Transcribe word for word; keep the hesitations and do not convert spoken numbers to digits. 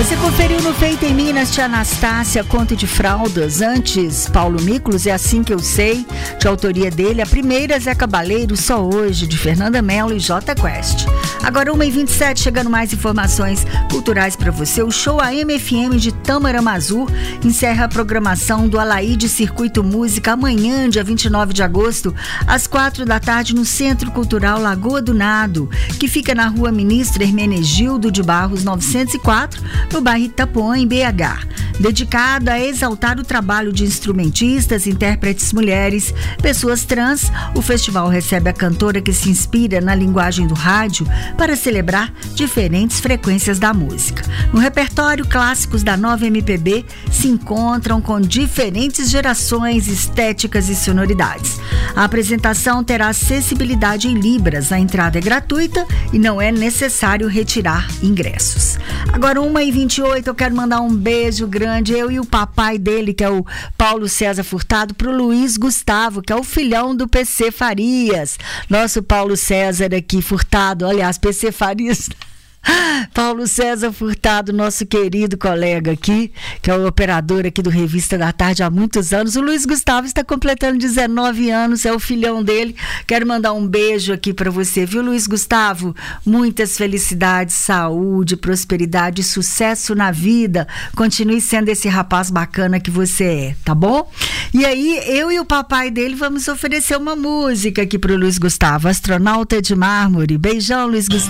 Você conferiu no Feito em Minas, Tia Anastácia, Conto de Fraldas. Antes, Paulo Miklos, É Assim Que Eu Sei, de autoria dele. A primeira, Zé Cabaleiro, Só Hoje, de Fernanda Mello e J Quest. Agora, uma e vinte e sete, chegando mais informações culturais para você. O show A M F M de Tâmara-Mazur encerra a programação do Alaíde Circuito Música amanhã, dia vinte e nove de agosto, às quatro da tarde, no Centro Cultural Lagoa do Nado, que fica na rua Ministro Hermenegildo de Barros, novecentos e quatro, no bairro Itapuã, em B H. Dedicado a exaltar o trabalho de instrumentistas, intérpretes mulheres, pessoas trans, o festival recebe a cantora que se inspira na linguagem do rádio para celebrar diferentes frequências da música. No repertório, clássicos da nova M P B se encontram com diferentes gerações, estéticas e sonoridades. A apresentação terá acessibilidade em Libras, a entrada é gratuita e não é necessário retirar ingressos. Agora, uma e vinte e oito, eu quero mandar um beijo grande, eu e o papai dele, que é o Paulo César Furtado, pro Luiz Gustavo, que é o filhão do P C Farias. Nosso Paulo César aqui, Furtado, aliás, P C Farias... Paulo César Furtado, nosso querido colega aqui, que é o operador aqui do Revista da Tarde há muitos anos. O Luiz Gustavo está completando dezenove anos, é o filhão dele. Quero mandar um beijo aqui para você, viu, Luiz Gustavo? Muitas felicidades, saúde, prosperidade, sucesso na vida. Continue sendo esse rapaz bacana que você é, tá bom? E aí, eu e o papai dele vamos oferecer uma música aqui pro Luiz Gustavo, Astronauta de Mármore. Beijão, Luiz Gustavo.